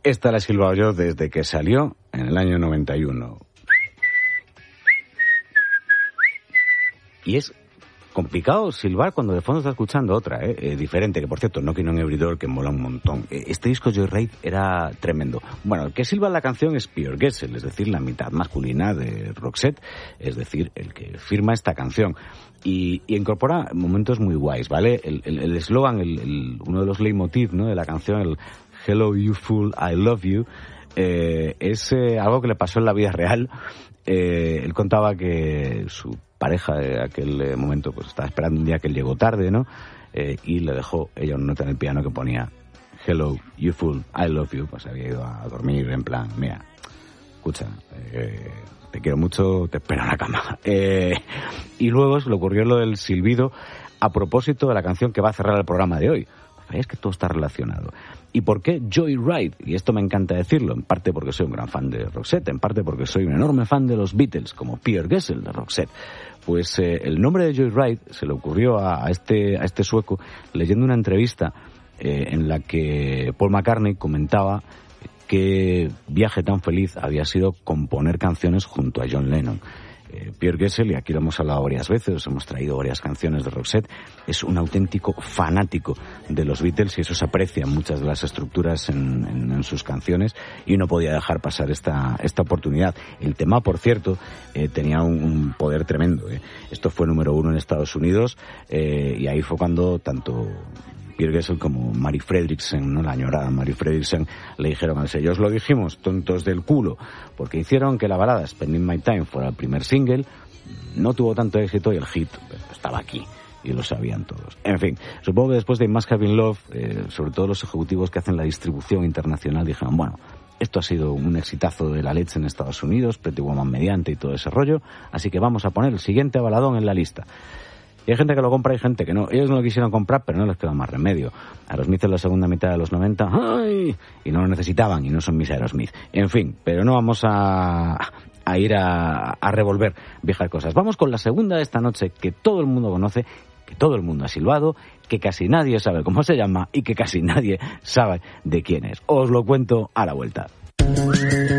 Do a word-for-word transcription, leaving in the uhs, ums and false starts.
Esta la he silbado yo desde que salió en el año noventa y uno. Y es complicado silbar cuando de fondo está escuchando otra, ¿eh? Eh, diferente, que por cierto, Knockin' on Every Door, que mola un montón. Eh, este disco Joyride era tremendo. Bueno, el que silba la canción es Pierre Gessel, es decir, la mitad masculina de Roxette, es decir, el que firma esta canción. Y, y incorpora momentos muy guays, ¿vale? El eslogan, el, el, el, uno de los leitmotiv, ¿no?, de la canción, el Hello You Fool, I Love You, eh, es eh, algo que le pasó en la vida real. Eh, él contaba que su pareja de aquel eh, momento pues estaba esperando un día que él llegó tarde, ¿no? Eh, y le dejó ella una nota en el piano que ponía Hello, you fool, I love you. Pues había ido a dormir en plan, mira, escucha, eh, te quiero mucho, te espero en la cama. Eh, y luego se le ocurrió lo del silbido a propósito de la canción que va a cerrar el programa de hoy. Es que todo está relacionado. ¿Y por qué Joyride? Y esto me encanta decirlo, en parte porque soy un gran fan de Roxette, en parte porque soy un enorme fan de los Beatles, como Pierre Gessel de Roxette. Pues eh, el nombre de Joyride se le ocurrió a, a, este, a este sueco leyendo una entrevista eh, en la que Paul McCartney comentaba qué viaje tan feliz había sido componer canciones junto a John Lennon. Eh, Pierre Gessel, y aquí lo hemos hablado varias veces, hemos traído varias canciones de Roxette, es un auténtico fanático de los Beatles y eso se aprecia en muchas de las estructuras en, en, en sus canciones y no podía dejar pasar esta, esta oportunidad. El tema, por cierto, eh, tenía un, un poder tremendo. Eh. Esto fue número uno en Estados Unidos eh, y ahí fue cuando tanto Pierre Gessel como Mary Fredriksson, ¿no?, la añorada Mary Fredriksson, le dijeron al sello, os lo dijimos, tontos del culo, porque hicieron que la balada Spending My Time fuera el primer single, no tuvo tanto éxito y el hit estaba aquí, y lo sabían todos. En fin, supongo que después de It Must Have Been Love, eh, sobre todo los ejecutivos que hacen la distribución internacional dijeron, bueno, esto ha sido un exitazo de la leche en Estados Unidos, Pretty Woman mediante y todo ese rollo, así que vamos a poner el siguiente baladón en la lista. Y hay gente que lo compra y gente que no. Ellos no lo quisieron comprar, pero no les queda más remedio. Aerosmith en la segunda mitad de los noventa, ¡ay!, y no lo necesitaban, y no son mis Aerosmith. En fin, pero no vamos a, a ir a, a revolver viejas cosas. Vamos con la segunda de esta noche, que todo el mundo conoce, que todo el mundo ha silbado, que casi nadie sabe cómo se llama y que casi nadie sabe de quién es. Os lo cuento a la vuelta.